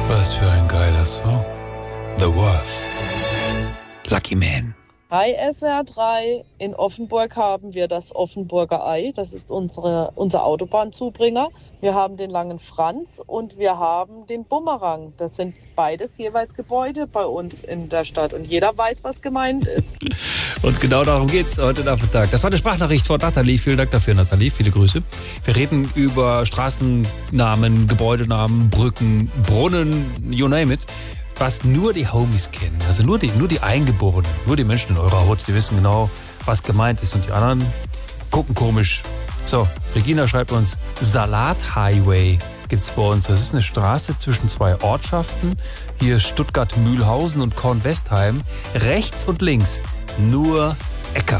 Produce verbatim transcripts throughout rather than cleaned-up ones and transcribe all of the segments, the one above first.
Was für ein geiler Song. The Wolf. Lucky Man. Bei S W R drei in Offenburg haben wir das Offenburger Ei. Das ist unsere, unser Autobahnzubringer. Wir haben den Langen Franz und wir haben den Bumerang. Das sind beides jeweils Gebäude bei uns in der Stadt. Und jeder weiß, was gemeint ist. Und genau darum geht's heute Nachmittag. Das war eine Sprachnachricht von Nathalie. Vielen Dank dafür, Nathalie. Viele Grüße. Wir reden über Straßennamen, Gebäudenamen, Brücken, Brunnen, you name it. Was nur die Homies kennen, also nur die, nur die Eingeborenen, nur die Menschen in eurer Haut, die wissen genau, was gemeint ist und die anderen gucken komisch. So, Regina schreibt uns, Salat-Highway gibt's bei uns. Das ist eine Straße zwischen zwei Ortschaften, hier Stuttgart-Mühlhausen und Kornwestheim. Rechts und links nur Äcker.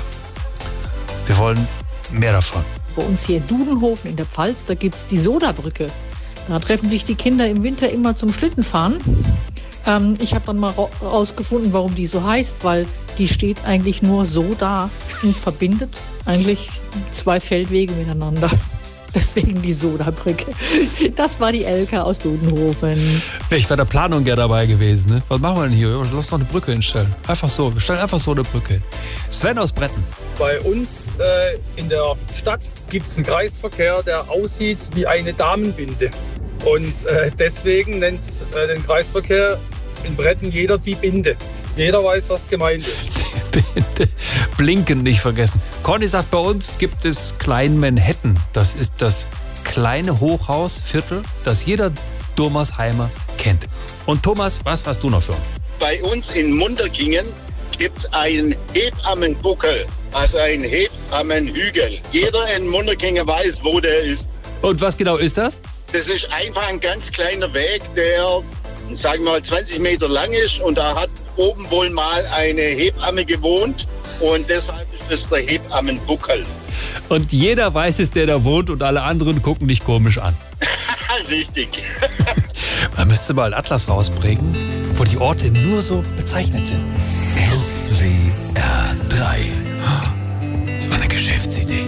Wir wollen mehr davon. Bei uns hier in Dudenhofen in der Pfalz, da gibt's die Sodabrücke. Da treffen sich die Kinder im Winter immer zum Schlittenfahren. Ähm, ich habe dann mal rausgefunden, warum die so heißt, weil die steht eigentlich nur so da und verbindet eigentlich zwei Feldwege miteinander. Deswegen die Sodabrücke. Das war die Elke aus Dudenhofen. Wäre ich bei der Planung gerne dabei gewesen. Ne? Was machen wir denn hier? Lass doch eine Brücke hinstellen. Einfach so. Wir stellen einfach so eine Brücke hin. Sven aus Bretten. Bei uns äh, in der Stadt gibt es einen Kreisverkehr, der aussieht wie eine Damenbinde. Und äh, deswegen nennt äh, den Kreisverkehr in Bretten jeder die Binde. Jeder weiß, was gemeint ist. Die Binde. Blinken nicht vergessen. Conny sagt, bei uns gibt es Klein Manhattan. Das ist das kleine Hochhausviertel, das jeder Durmersheimer kennt. Und Thomas, was hast du noch für uns? Bei uns in Munterkingen gibt es einen Hebammenbuckel, also einen Hebammenhügel. Jeder in Munterkingen weiß, wo der ist. Und was genau ist das? Das ist einfach ein ganz kleiner Weg, der, sagen wir mal, zwanzig Meter lang ist. Und da hat oben wohl mal eine Hebamme gewohnt. Und deshalb ist das der Hebammenbuckel. Und jeder weiß es, der da wohnt, und alle anderen gucken dich komisch an. Richtig. Man müsste mal einen Atlas rausbringen, wo die Orte nur so bezeichnet sind. S W R drei. Das war eine Geschäftsidee.